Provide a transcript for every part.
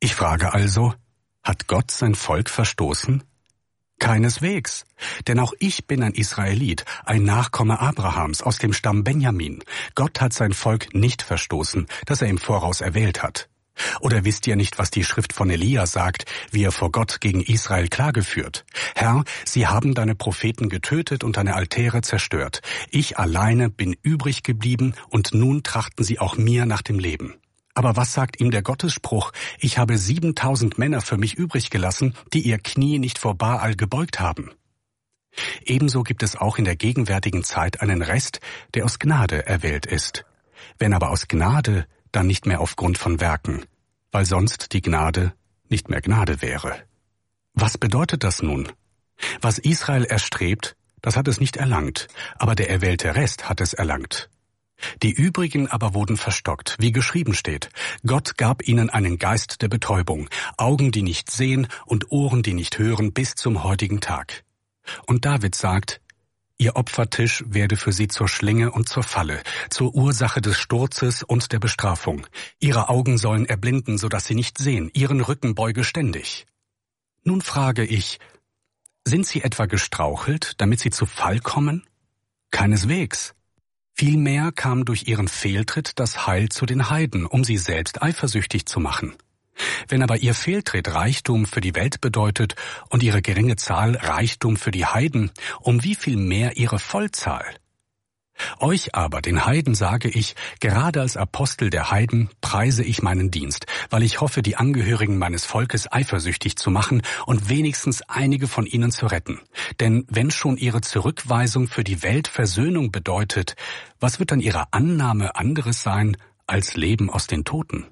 Ich frage also, hat Gott sein Volk verstoßen? Keineswegs, denn auch ich bin ein Israelit, ein Nachkomme Abrahams aus dem Stamm Benjamin. Gott hat sein Volk nicht verstoßen, das er im Voraus erwählt hat. Oder wisst ihr nicht, was die Schrift von Elia sagt, wie er vor Gott gegen Israel Klage führt? Herr, sie haben deine Propheten getötet und deine Altäre zerstört. Ich alleine bin übrig geblieben und nun trachten sie auch mir nach dem Leben. Aber was sagt ihm der Gottesspruch? Ich habe 7000 Männer für mich übrig gelassen, die ihr Knie nicht vor Baal gebeugt haben. Ebenso gibt es auch in der gegenwärtigen Zeit einen Rest, der aus Gnade erwählt ist. Wenn aber aus Gnade, dann nicht mehr aufgrund von Werken, weil sonst die Gnade nicht mehr Gnade wäre. Was bedeutet das nun? Was Israel erstrebt, das hat es nicht erlangt, aber der erwählte Rest hat es erlangt. Die übrigen aber wurden verstockt, wie geschrieben steht. Gott gab ihnen einen Geist der Betäubung, Augen, die nicht sehen und Ohren, die nicht hören, bis zum heutigen Tag. Und David sagt, ihr Opfertisch werde für sie zur Schlinge und zur Falle, zur Ursache des Sturzes und der Bestrafung. Ihre Augen sollen erblinden, sodass sie nicht sehen, ihren Rücken beuge ständig. Nun frage ich, sind sie etwa gestrauchelt, damit sie zu Fall kommen? Keineswegs. Vielmehr kam durch ihren Fehltritt das Heil zu den Heiden, um sie selbst eifersüchtig zu machen. Wenn aber ihr Fehltritt Reichtum für die Welt bedeutet und ihre geringe Zahl Reichtum für die Heiden, um wie viel mehr ihre Vollzahl? Euch aber, den Heiden, sage ich, gerade als Apostel der Heiden preise ich meinen Dienst, weil ich hoffe, die Angehörigen meines Volkes eifersüchtig zu machen und wenigstens einige von ihnen zu retten. Denn wenn schon ihre Zurückweisung für die Welt Versöhnung bedeutet, was wird dann ihre Annahme anderes sein als Leben aus den Toten?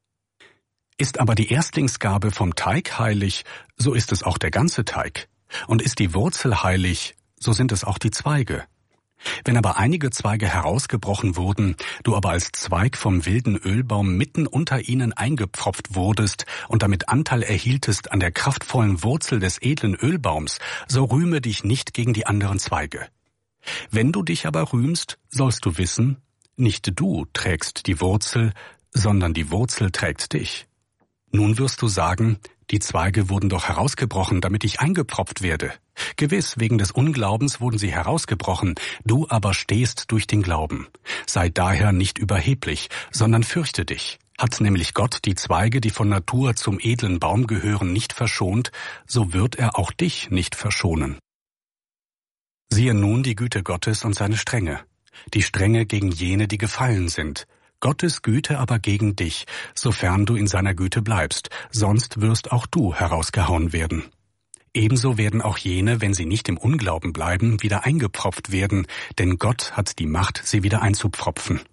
Ist aber die Erstlingsgabe vom Teig heilig, so ist es auch der ganze Teig. Und ist die Wurzel heilig, so sind es auch die Zweige. Wenn aber einige Zweige herausgebrochen wurden, du aber als Zweig vom wilden Ölbaum mitten unter ihnen eingepfropft wurdest und damit Anteil erhieltest an der kraftvollen Wurzel des edlen Ölbaums, so rühme dich nicht gegen die anderen Zweige. Wenn du dich aber rühmst, sollst du wissen, nicht du trägst die Wurzel, sondern die Wurzel trägt dich. Nun wirst du sagen, die Zweige wurden doch herausgebrochen, damit ich eingepfropft werde. Gewiss, wegen des Unglaubens wurden sie herausgebrochen, du aber stehst durch den Glauben. Sei daher nicht überheblich, sondern fürchte dich. Hat nämlich Gott die Zweige, die von Natur zum edlen Baum gehören, nicht verschont, so wird er auch dich nicht verschonen. Siehe nun die Güte Gottes und seine Strenge, die Strenge gegen jene, die gefallen sind, Gottes Güte aber gegen dich, sofern du in seiner Güte bleibst, sonst wirst auch du herausgehauen werden. Ebenso werden auch jene, wenn sie nicht im Unglauben bleiben, wieder eingepfropft werden, denn Gott hat die Macht, sie wieder einzupfropfen.